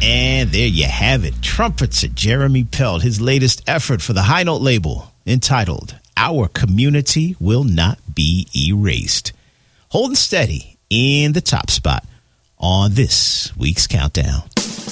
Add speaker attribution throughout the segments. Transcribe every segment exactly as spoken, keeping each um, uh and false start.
Speaker 1: And there you have it. Trumpeter Jeremy Pelt, his latest effort for the High Note label, entitled Our Community Will Not Be Erased. Holding steady in the top spot on this week's Countdown.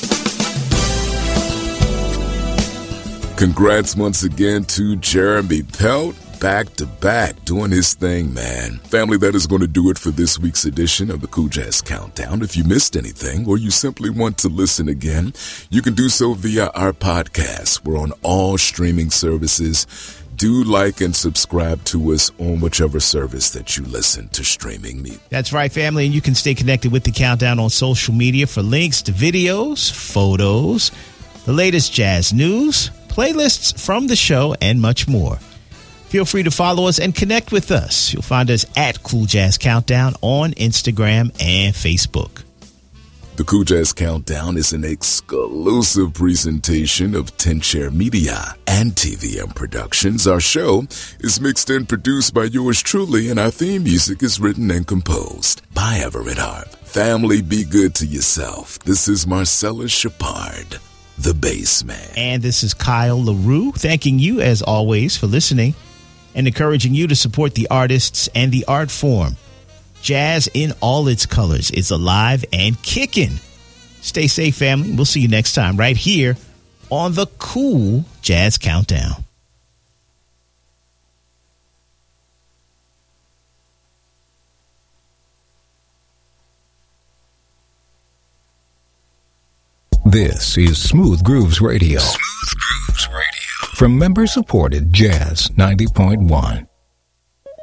Speaker 2: Congrats once again to Jeremy Pelt. Back to back, doing his thing, man. Family, that is going to do it for this week's edition of the Cool Jazz Countdown. If you missed anything or you simply want to listen again, you can do so via our podcast. We're on all streaming services. Do like and subscribe to us on whichever service that you listen to streaming me.
Speaker 1: That's right, family. And you can stay connected with the Countdown on social media for links to videos, photos, the latest jazz news, playlists from the show, and much more. Feel free to follow us and connect with us. You'll find us at Cool Jazz Countdown on Instagram and Facebook.
Speaker 2: The Cool Jazz Countdown is an exclusive presentation of ten Chair Media and T V M Productions. Our show is mixed and produced by yours truly, and our theme music is written and composed by Everett Harp. Family, be good to yourself. This is Marcellus Shepard, the bass man.
Speaker 1: And this is Kyle LaRue, thanking you, as always, for listening and encouraging you to support the artists and the art form. Jazz in all its colors is alive and kicking. Stay safe, family. We'll see you next time right here on the Cool Jazz Countdown.
Speaker 3: This is Smooth Grooves Radio. Smooth Grooves Radio. From member-supported Jazz ninety point one.